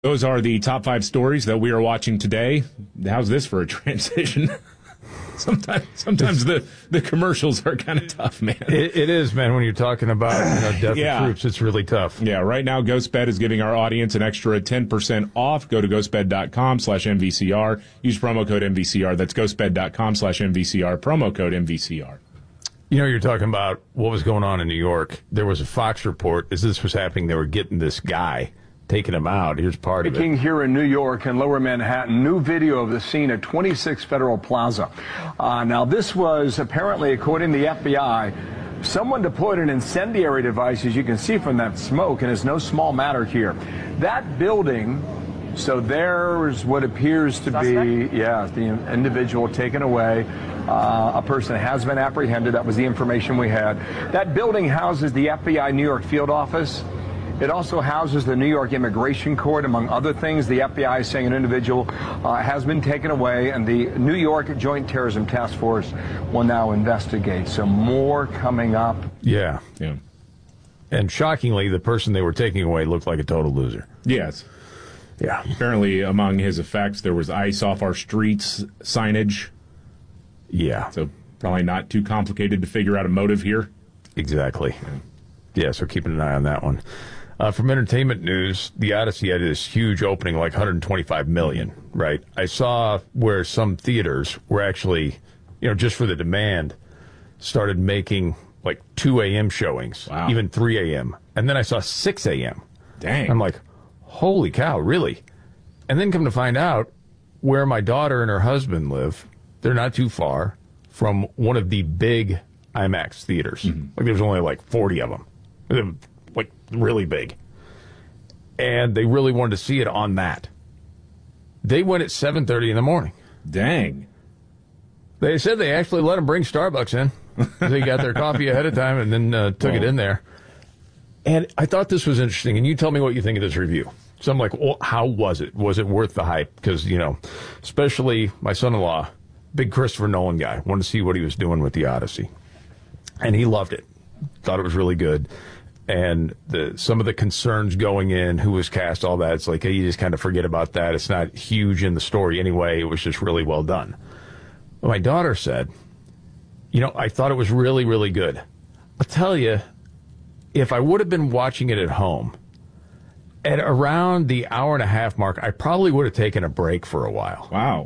Those are the top 5 stories that we are watching today. How's this for a transition? Sometimes the commercials are kind of tough, man. It is, man, when you're talking about death of troops. It's really tough. Yeah, right now GhostBed is giving our audience an extra 10% off. Go to ghostbed.com/MVCR. Use promo code MVCR. That's ghostbed.com/MVCR. Promo code MVCR. You're talking about what was going on in New York. There was a Fox report as this was happening. They were getting this guy, taking him out. Here's part of it. Here in New York and Lower Manhattan, new video of the scene at 26 Federal Plaza. Now, this was apparently, according to the FBI, someone deployed an incendiary device, as you can see from that smoke, and it's no small matter here. That building, so there's what appears to be, the individual taken away. A person has been apprehended. That was the information we had. That building houses the FBI New York field office. It also houses the New York Immigration Court, among other things. The FBI is saying an individual has been taken away, and the New York Joint Terrorism Task Force will now investigate. So more coming up. Yeah. And shockingly, the person they were taking away looked like a total loser. Yes. Yeah. Apparently, among his effects, there was "Ice Off Our Streets" signage. Yeah. So probably not too complicated to figure out a motive here. Exactly. Yeah, so keeping an eye on that one. From entertainment news, The Odyssey had this huge opening, like $125 million, right? I saw where some theaters were actually, just for the demand, started making like 2 a.m. showings, even 3 a.m. And then I saw 6 a.m. Dang. I'm like, holy cow, really? And then come to find out where my daughter and her husband live, they're not too far from one of the big IMAX theaters. Like there's only like 40 of them. They're like really big. And they really wanted to see it on that. They went at 7:30 in the morning. Dang. They said they actually let them bring Starbucks in. They got their coffee ahead of time and then took it in there. And I thought this was interesting. And you tell me what you think of this review. So I'm like, well, how was it? Was it worth the hype? Because, especially my son-in-law, big Christopher Nolan guy, wanted to see what he was doing with The Odyssey. And he loved it. Thought it was really good. And some of the concerns going in, who was cast, all that, it's like, hey, you just kind of forget about that. It's not huge in the story anyway. It was just really well done. But my daughter said, I thought it was really, really good. I'll tell you, if I would have been watching it at home, at around the hour-and-a-half mark, I probably would have taken a break for a while. Wow.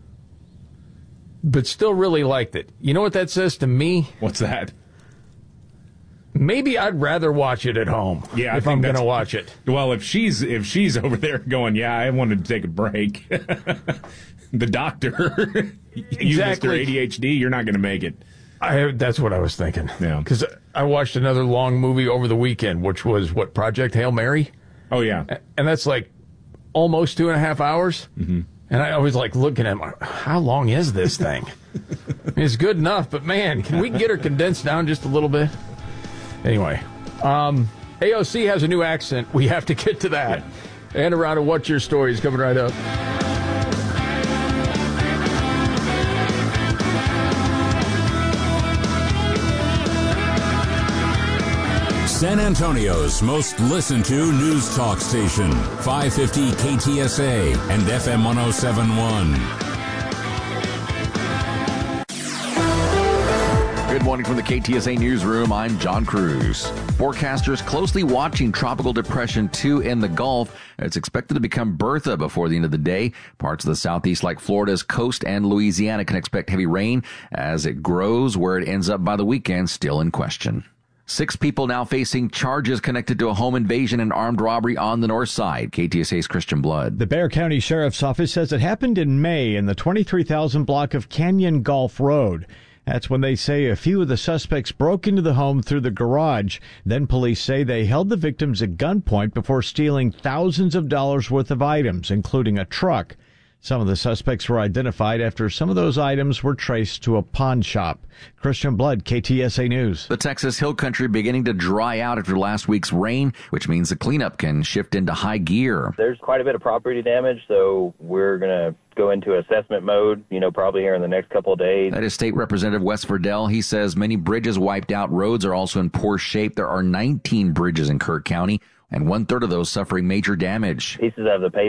But still really liked it. You know what that says to me? What's that? Maybe I'd rather watch it at home. Yeah, if I'm going to watch it. Well, if she's over there going, I wanted to take a break. The doctor, you Mr. ADHD, you're not going to make it. That's what I was thinking. Yeah, because I watched another long movie over the weekend, which was Project Hail Mary. Oh yeah, and that's like almost 2.5 hours. And I was like looking at how long is this thing? It's good enough, but man, can we get her condensed down just a little bit? Anyway, AOC has a new accent. We have to get to that. And around to What's Your Story is coming right up. San Antonio's most listened to news talk station, 550 KTSA and FM 107.1. Good morning from the KTSA Newsroom. I'm John Cruz. Forecasters closely watching Tropical Depression 2 in the Gulf. It's expected to become Bertha before the end of the day. Parts of the southeast like Florida's coast and Louisiana can expect heavy rain as it grows. Where it ends up by the weekend still in question. 6 people now facing charges connected to a home invasion and armed robbery on the north side. KTSA's Christian Blood. The Bexar County Sheriff's Office says it happened in May in the 23,000 block of Canyon Gulf Road. That's when they say a few of the suspects broke into the home through the garage. Then police say they held the victims at gunpoint before stealing thousands of dollars worth of items, including a truck. Some of the suspects were identified after some of those items were traced to a pawn shop. Christian Blood, KTSA News. The Texas Hill Country beginning to dry out after last week's rain, which means the cleanup can shift into high gear. There's quite a bit of property damage, so we're going to go into assessment mode, probably here in the next couple of days. That is State Representative Wes Verdell. He says many bridges wiped out. Roads are also in poor shape. There are 19 bridges in Kirk County, and 1/3 of those suffering major damage. Pieces of the pavement